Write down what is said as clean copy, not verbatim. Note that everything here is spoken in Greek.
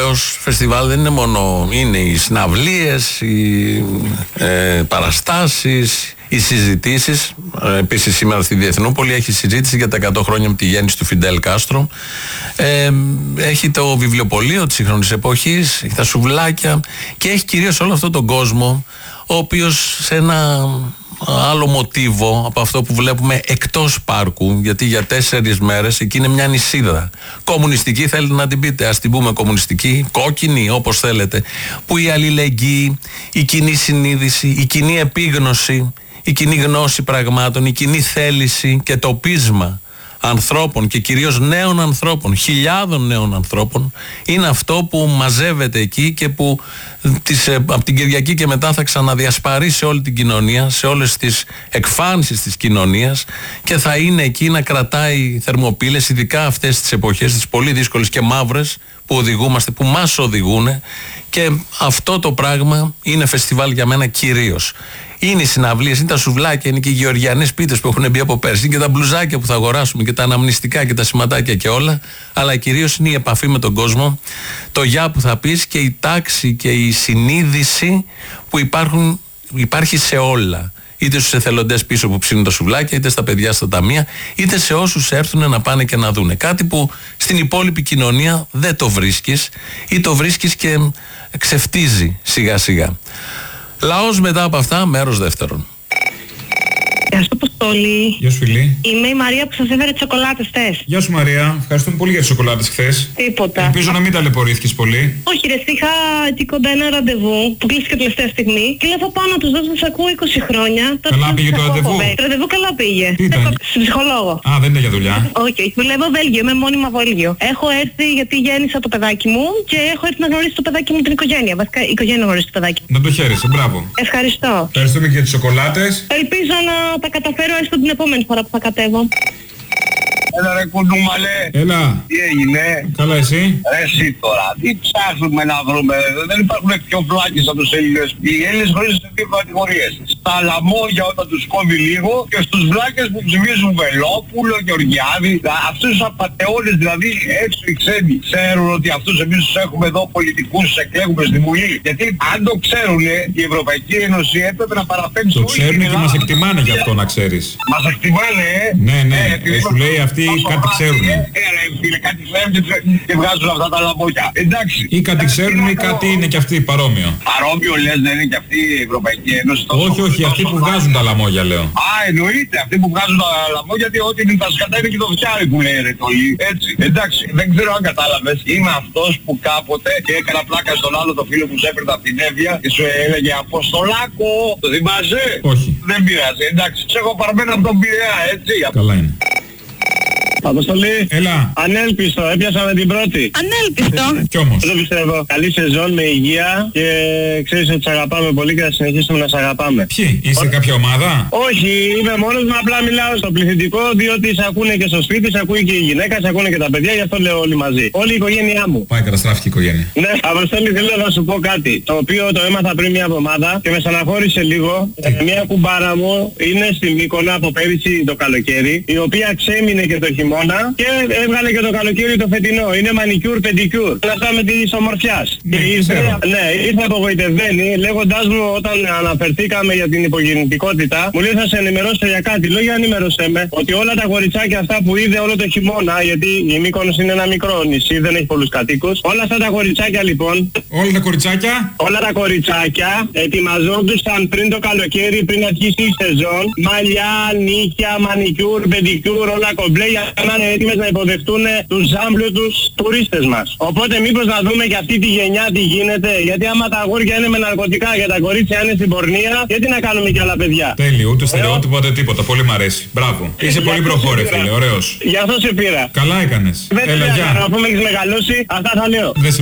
βεβαίως φεστιβάλ δεν είναι μόνο, είναι οι συναυλίες, οι παραστάσεις, οι συζητήσεις. Επίσης σήμερα στη Διεθνούπολη έχει συζήτηση για τα 100 χρόνια με τη γέννηση του Φιντέλ Κάστρο. Έχει το βιβλιοπωλείο της σύγχρονης εποχής, έχει τα σουβλάκια και έχει κυρίως όλο αυτόν τον κόσμο, ο οποίος σε ένα άλλο μοτίβο από αυτό που βλέπουμε εκτός πάρκου, γιατί για 4 μέρες εκεί είναι μια νησίδα. Κομμουνιστική θέλετε να την πείτε, ας την πούμε κομμουνιστική, κόκκινη, όπως θέλετε, που η αλληλεγγύη, η κοινή συνείδηση, η κοινή επίγνωση, η κοινή γνώση πραγμάτων, η κοινή θέληση και το πείσμα ανθρώπων και κυρίως νέων ανθρώπων, χιλιάδων νέων ανθρώπων, είναι αυτό που μαζεύεται εκεί και που από την Κυριακή και μετά θα ξαναδιασπαρεί σε όλη την κοινωνία, σε όλες τις εκφάνσεις της κοινωνίας και θα είναι εκεί να κρατάει θερμοπύλες, ειδικά αυτές τις εποχές, τις πολύ δύσκολες και μαύρες που οδηγούμαστε, που μας οδηγούν, και αυτό το πράγμα είναι φεστιβάλ για μένα κυρίως. Είναι οι συναυλίες, είναι τα σουβλάκια, είναι και οι γεωργιανές πίτες που έχουν μπει από πέρσι, είναι και τα μπλουζάκια που θα αγοράσουμε και τα αναμνηστικά και τα σηματάκια και όλα. Αλλά κυρίως είναι η επαφή με τον κόσμο, το γεια που θα πεις και η τάξη και η συνείδηση που υπάρχει σε όλα. Είτε στους εθελοντές πίσω που ψήνουν τα σουβλάκια, είτε στα παιδιά στα ταμεία, είτε σε όσους έρθουν να πάνε και να δούνε. Κάτι που στην υπόλοιπη κοινωνία δεν το βρίσκεις ή το βρίσκεις και ξεφτίζει σιγά σιγά. Λαός μετά από αυτά, μέρος δεύτερον. Γεια σου, Αποστόλη. Γεια σου, φίλη. Είμαι η Μαρία που σας έφερε τις σοκολάτες χθες. Γεια σου, Μαρία. Ευχαριστούμε πολύ για τις σοκολάτες χθες. Τίποτα. Ελπίζω να μην ταλαιπωρήθηκες πολύ. Όχι, ρε, είχα εκεί κοντά ένα ραντεβού που κλείστηκε τελευταία στιγμή και λέω θα πάω να τους δώσω, τους ακούω 20 χρόνια. Καλά πήγε το ραντεβού. Το ραντεβού καλά πήγε. Τι ήταν? Στον ψυχολόγο. Α, δεν είναι για δουλειά. Όχι, δουλεύω Βέλγιο, είμαι μόνιμα Βέλγιο. Έχω έρθει γιατί γέννησα το παιδάκι μου και έχω έρθει να γνωρίσω το παιδάκι μου την οικογένεια. Βασικά, η οικογένεια γνωρίζει το παιδάκι. Να το χαίρεσαι, μπράβο. Ευχαριστώ. Ευχαριστούμε και για τις σοκολάτες. Ελπίζω να τα καταφέρω έστω την επόμενη φορά που θα κατέβω. Έλα ρε κουνούμαλε. Έλα. Τι έγινε? Καλά εσύ? Εσύ τώρα, τι ψάχνουμε να βρούμε? Δεν υπάρχουν πιο φλάκες από τους Έλληνες. Οι Έλληνες χωρίζονται σε 2 κατηγορίες. Στα λαμόγια όταν τους κόβει λίγο και στους βλάκες που ψηφίζουν Βελόπουλο, Γεωργιάδη. Αυτούς τους απατεώνες δηλαδή έξω οι ξένοι ξέρουν ότι αυτούς εμείς τους έχουμε εδώ πολιτικούς, τους εκλέγουμε στη Βουλή. Γιατί αν το ξέρουν η Ευρωπαϊκή Ένωση έπρεπε να παραπέμψει. Το ξέρουν και μας εκτιμάνε γι' αυτό να ξέρεις. Μας εκτιμάνε, Ναι, ναι. Σου λέει αυτοί κάτι ξέρουν. Φίλε, κάτι ξέρουν και βγάζουν αυτά τα λαμπόκια. Εντάξει. Ή κάτι ξέρουν ή κάτι είναι κι αυτοί παρόμοιο. Παρόμοιο λες, δεν είναι κι αυτή η Ευρωπαϊκή Ένωση? Όχι, όχι, αυτοί που βγάζουν τα λαμόγια λέω. Α, εννοείται. Αυτοί που βγάζουν τα λαμόγια, γιατί ό,τι είναι τα σκατά είναι και το φτιάρι που λέει ρε τολί. Έτσι. Εντάξει, δεν ξέρω αν κατάλαβες. Είμαι αυτός που κάποτε και έκανα πλάκα στον άλλο το φίλο που σε έπαιρνε από την Εύβοια και σου έλεγε Αποστολάκο. Το θυμάσαι? Όχι. Δεν πειράζει. Εντάξει, σε έχω παρμένο από τον Πειραιά, έτσι. Καλά είναι. Αποστολή. Έλα. Ανέλπιστο, έπιασαμε την πρώτη. Ανέλπιστο. Κι όμως. Δεν πιστεύω. Καλή σεζόν με υγεία και ξέρεις ότι σε αγαπάμε πολύ και θα συνεχίσουμε να σε αγαπάμε. Ποιοι, είστε κάποια ομάδα? Όχι, είμαι μόνος μου, απλά μιλάω στο πληθυντικό διότι σε ακούνε και στο σπίτι, σε ακούει και η γυναίκα, σε ακούνε και τα παιδιά, γι' αυτό λέω όλοι μαζί. Όλη η οικογένειά μου. Πάει, καταστράφηκε η οικογένεια. Ναι, Αποστολή, θέλω να σου πω κάτι, το οποίο το έμαθα πριν μια εβδομάδα και με στεναχώρησε λίγο. Μια κουμπάρα μου είναι στην Μύκονα από πέρυσι το καλοκαίρι, η οποία ξέμεινε και το χειμώνα και έβγαλε και το καλοκαίρι το φετινό. Είναι μανικιούρ, πεντικιούρ. Πλασάμε της ομορφιάς. Ναι, και ήρθε απογοητευμένη λέγοντάς μου όταν αναφερθήκαμε για την υπογεννητικότητα, μου λέει θα σε ενημερώσω για κάτι. Λέω για ενημερώσέ με ότι όλα τα κοριτσάκια αυτά που είδε όλο το χειμώνα, γιατί η Μύκονος είναι ένα μικρό νησί, δεν έχει πολλούς κατοίκους. Όλα αυτά τα κοριτσάκια λοιπόν. Όλα τα κοριτσάκια. Όλα τα κοριτσάκια ετοιμαζόντουσαν πριν το καλοκαίρι, πριν αρχίσει η σεζόν. Μαλλιά, νύχια, μανικιούρ, πεντικιούρ, όλα κομπλέ για να είναι έτοιμες να υποδεχτούν τους ζάμπλουτους τουρίστες μας. Οπότε μήπως να δούμε και αυτή τη γενιά τι γίνεται, γιατί άμα τα αγόρια είναι με ναρκωτικά και τα κορίτσια είναι στην πορνεία, γιατί να κάνουμε κι άλλα παιδιά. Τέλειο, ούτε στερεότυπο ούτε τίποτα. Πολύ μ' αρέσει. Μπράβο. Είσαι πολύ προχώρε, φίλε. Ωραίος. Γι' αυτό σε πήρα. Καλά έκανες. Δεν Έλα, γεια. να πούμε έχεις μεγαλώσει, αυτά θα λέω.